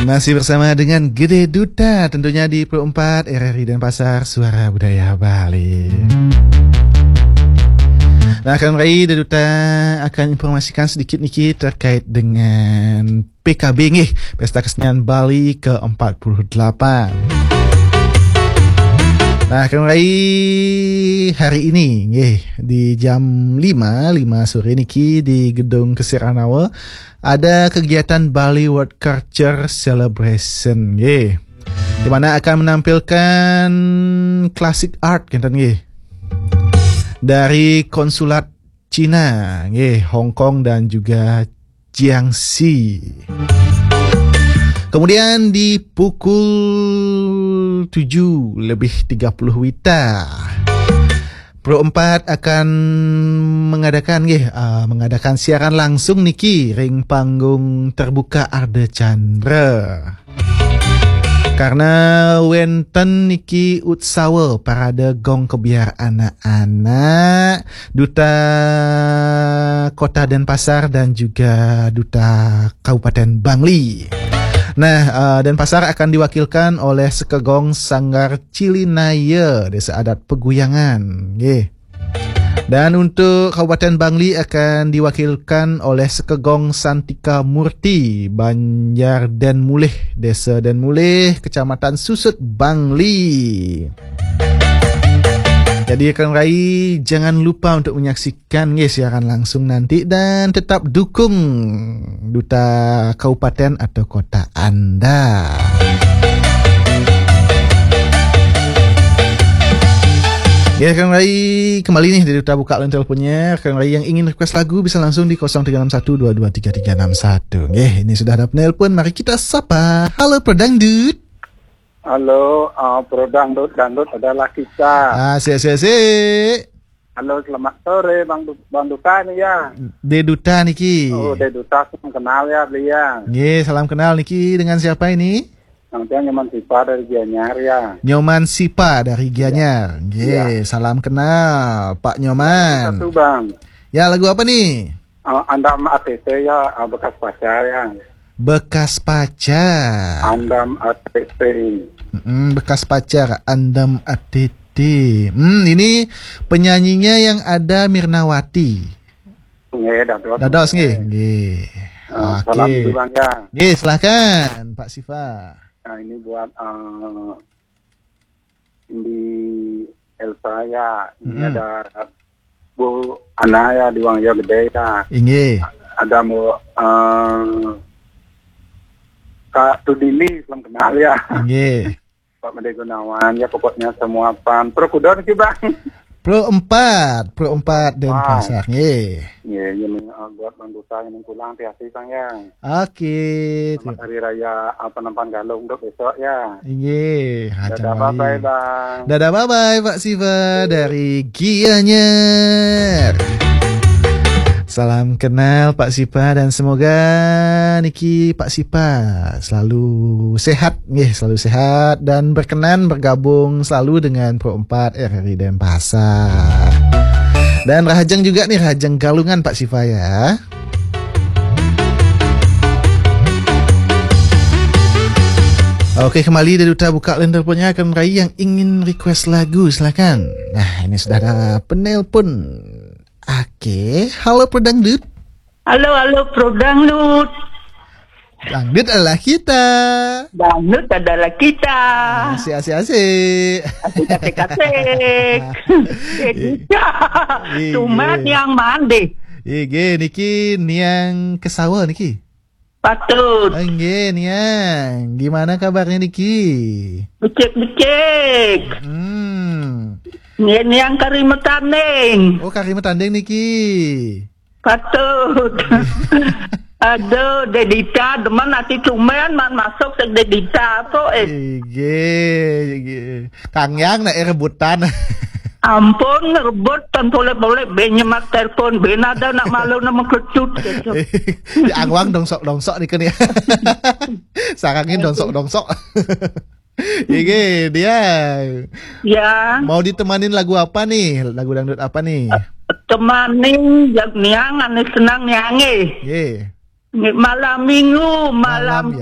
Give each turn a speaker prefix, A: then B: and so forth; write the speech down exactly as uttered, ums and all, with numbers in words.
A: Masih bersama dengan Gede Duta, tentunya di Pro empat R R I Denpasar, Suara Budaya Bali. Nah, Kang Rai, Gede Duta akan informasikan sedikit nih terkait dengan P K B nih, Pesta Kesenian Bali ke empat puluh delapan. Nah, Kang Rai, hari ini nih, di jam lima sore niki di Gedung Kesiranawa ada kegiatan Bali World Culture Celebration ye, di mana akan menampilkan classic art gitu ye, dari konsulat Cina ye, Hong Kong dan juga Jiangxi. Kemudian di pukul tujuh lebih tiga puluh wita Pro empat akan mengadakan ye, uh, mengadakan siaran langsung niki ring panggung terbuka Arda Chandra. Karena wenten niki utsawa parade gong kebiar anak-anak Duta Kota Denpasar dan juga Duta Kabupaten Bangli. Nah, uh, Denpasar akan diwakilkan oleh Sekegong Sanggar Cilinaya Desa Adat Peguyangan. Yeah. Dan untuk Kabupaten Bangli akan diwakilkan oleh Sekegong Santika Murti Banjar Den Mulih Desa Den Mulih Kecamatan Susut Bangli. Jadi Kang Rai, jangan lupa untuk menyaksikan ya, siaran langsung nanti dan tetap dukung Duta Kabupaten atau Kota Anda. Ya Kang Rai, kembali nih dari Duta buka line teleponnya. Kang Rai yang ingin request lagu bisa langsung di nol tiga enam satu dua dua tiga tiga enam satu. Ya, ini sudah ada penelpon, mari kita sapa. Halo Perdangdut.
B: Halo, uh, Pro Dangdut, Dangdut adalah kita.
A: Ah, si-si-si.
B: Halo, selamat sore Bang Du- Bang Duta nih ya.
A: De Duta niki.
B: Oh, De Duta salam kenal ya beliau.
A: Ye, salam kenal niki, dengan siapa ini?
B: Nanti Nyoman Sipa dari Gianyar ya.
A: Nyoman Sipa dari Gianyar. Ye, ya. Salam kenal Pak Nyoman.
B: Satu Bang.
A: Ya, lagu apa nih?
B: Uh, Andam A T T ya, uh, bekas pacar ya.
A: Bekas pacar.
B: Andam A T T.
A: Mm, bekas pacar Andam A T T. Hmm, ini penyanyinya yang ada Mirnawati.
B: Nggih, dados.
A: Dados nggih. Nggih.
B: Uh,
A: Oke.
B: Salam dulu Bang ya.
A: Nggih, silakan Pak Siva.
B: Nah, ini buat uh, di Elsa ya. Ini
A: Mm-hmm.
B: ada Bu Anaya di Wangya Gede ya.
A: Nggih.
B: Ada mau uh, Kak Tudili, salam kenal ya.
A: Nggih.
B: Pak Mede Gunawan, ya pokoknya semua pan. Pro kuda nih Bang.
A: Pro empat, Pro empat Denpasar. Nggih.
B: Iya, ini uh, buat Bang Duta yang pulang hati-hati Bang ya.
A: Oke.
B: Selamat Hari Raya uh, Penampan Galung untuk besok ya.
A: Nggih.
B: Dadah bye-bye Bang.
A: Dadah bye-bye Pak Siva dari Gianyar. Salam kenal Pak Sipa dan semoga niki Pak Sipa selalu sehat, nggih, selalu sehat dan berkenan bergabung selalu dengan Pro empat R R I Denpasar. Dan Rahajang juga nih, Rahajang Galungan Pak Sipa ya. Oke, kembali dari Duta buka line teleponnya akan Rai yang ingin request lagu, silakan. Nah, ini sudah ada penelpon. Oke, halo Perdangdut.
C: Halo, halo Pro Dangdut.
A: Dangdut adalah kita.
C: Dangdut adalah kita.
A: Asik, asik, asik.
C: Asik, asik, asik. Kita. Cuma yang mandi.
A: Ige, niki niang kesawa niki.
C: Patut.
A: Nggih, niang. Gimana kabarnya niki?
C: Becek-becek.
A: Hmm.
C: Ini yang karima tanding.
A: Oh, karima tanding niki.
C: Patut. Aduh, Dedita, deman nanti cuman man masuk ke Dedita to eh.
A: Ige, Kang Yang nak rebutan.
C: Ampun, ngerebut kan boleh-boleh benyemak telepon, ben ada nak malu nama kecut.
A: Ya angwang dongsok-dongsok nih kan ya. Sarangin dongsok-dongsok. Ige, dia.
C: Ya.
A: Mau ditemanin lagu apa nih? Lagu dangdut apa nih?
C: Temanin jak niang ane senang niange.
A: Ye.
C: Malam minggu, malam,
A: Malam, ya.